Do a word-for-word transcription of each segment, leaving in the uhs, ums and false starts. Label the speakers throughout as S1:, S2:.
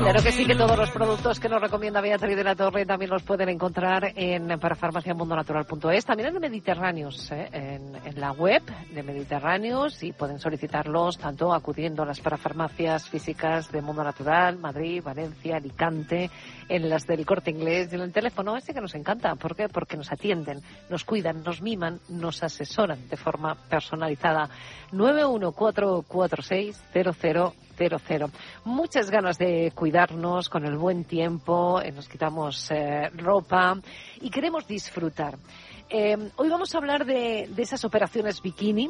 S1: Claro que sí, que todos los productos que nos recomienda Beatriz de la Torre también los pueden encontrar en parafarmacia mundo natural punto es, también en de Mediterráneos, ¿eh? en, en la web de Mediterráneos, y pueden solicitarlos tanto acudiendo a las parafarmacias físicas de Mundo Natural, Madrid, Valencia, Alicante, en las del Corte Inglés, y en el teléfono ese que nos encanta. ¿Por qué? Porque nos atienden, nos cuidan, nos miman, nos asesoran de forma personalizada. nueve uno cuatro cuatro seis cero cero cero cero. Muchas ganas de cuidarnos con el buen tiempo, eh, nos quitamos eh, ropa y queremos disfrutar. Eh, hoy vamos a hablar de, de esas operaciones bikini,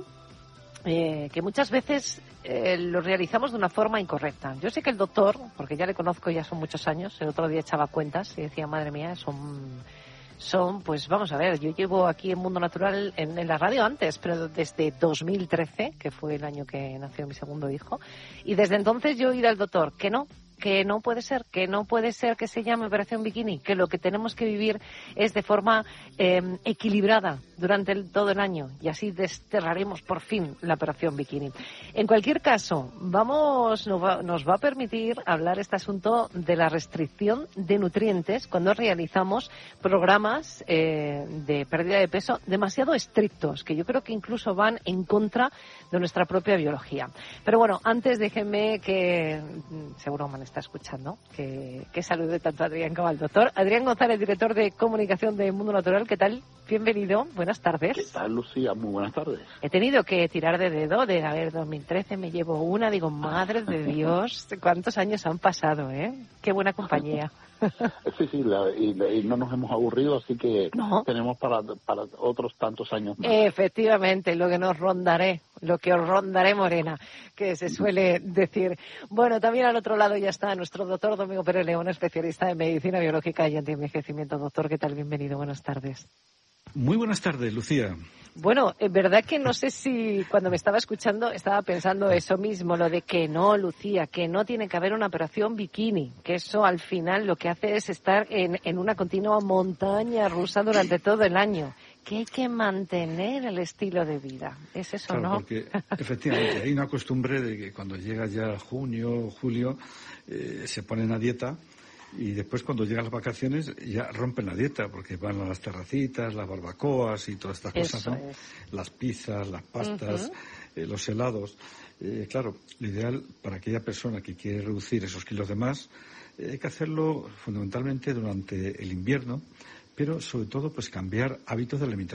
S1: eh, que muchas veces eh, lo realizamos de una forma incorrecta. Yo sé que el doctor, porque ya le conozco, ya son muchos años, el otro día echaba cuentas y decía, madre mía, son... Son, pues vamos a ver, yo llevo aquí en Mundo Natural en, en la radio antes, pero desde dos mil trece, que fue el año que nació mi segundo hijo, y desde entonces yo he ido al doctor, que no, que no puede ser, que no puede ser que se llame operación bikini, que lo que tenemos que vivir es de forma eh, equilibrada durante el, todo el año, y así desterraremos por fin la operación bikini. En cualquier caso, vamos, nos va, nos va a permitir hablar este asunto de la restricción de nutrientes cuando realizamos programas eh, de pérdida de peso demasiado estrictos, que yo creo que incluso van en contra de nuestra propia biología. Pero bueno, antes déjenme que, seguro me está escuchando, que, que salude tanto a Adrián como al doctor. Adrián González, director de comunicación de Mundo Natural, ¿qué tal? Bienvenido, buenas tardes.
S2: ¿Qué tal, Lucía? Muy buenas tardes.
S1: He tenido que tirar de dedo de, a ver, dos mil trece me llevo una, digo, madre de Dios, ¿cuántos años han pasado, eh? Qué buena compañía.
S2: Sí, sí, la, y, y no nos hemos aburrido, así que no. tenemos para, para otros tantos años más.
S1: Efectivamente, lo que nos rondaré, lo que os rondaré, Morena, que se suele decir. Bueno, también al otro lado ya está nuestro doctor Domingo Pérez León, especialista en medicina biológica y antienvejecimiento. Doctor, ¿qué tal? Bienvenido, buenas tardes.
S3: Muy buenas tardes, Lucía.
S1: Bueno, es verdad que no sé si cuando me estaba escuchando estaba pensando eso mismo, lo de que no, Lucía, que no tiene que haber una operación bikini, que eso al final lo que hace es estar en, en una continua montaña rusa durante todo el año, que hay que mantener el estilo de vida. ¿Es eso,
S3: claro,
S1: no?
S3: Porque efectivamente hay una costumbre de que cuando llega ya junio, julio, eh, se ponen a dieta. Y después, cuando llegan las vacaciones, ya rompen la dieta, porque van a las terracitas, las barbacoas y todas estas cosas,
S1: Eso
S3: ¿no?
S1: Es.
S3: Las pizzas, las pastas, uh-huh. eh, los helados. Eh, claro, lo ideal para aquella persona que quiere reducir esos kilos de más, eh, hay que hacerlo fundamentalmente durante el invierno, pero sobre todo, pues cambiar hábitos de alimentación.